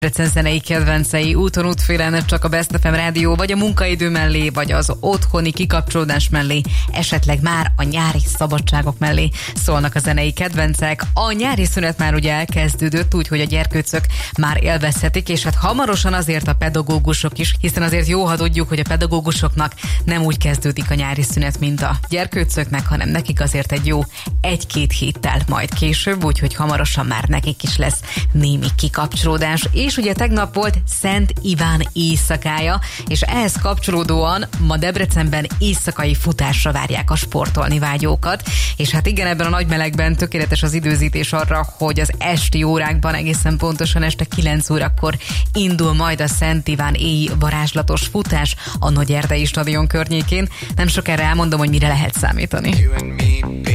zenei kedvencei úton útfélen csak a Best FM rádió, vagy a munkaidő mellé, vagy az otthoni kikapcsolódás mellé, esetleg már a nyári szabadságok mellé szólnak a zenei kedvencek. A nyári szünet már ugye elkezdődött, úgyhogy a gyerkőcök már élvezhetik, és hát hamarosan azért a pedagógusok is, hiszen azért jó, ha tudjuk, hogy a pedagógusoknak nem úgy kezdődik a nyári szünet, mint a gyerkőcöknek, hanem nekik azért egy jó 1-2 héttel majd később, úgyhogy hamarosan már nekik is lesz némi kikapcsolódás. És ugye tegnap volt Szent Iván éjszakája, és ehhez kapcsolódóan ma Debrecenben éjszakai futásra várják a sportolni vágyókat, és hát igen, ebben a nagy melegben tökéletes az időzítés arra, hogy az esti órákban, egészen pontosan este 9 órakor indul majd a Szent Iván éji varázslatos futás a Nagy Erdei stadion környékén. Nem sokára elmondom, hogy mire lehet számítani.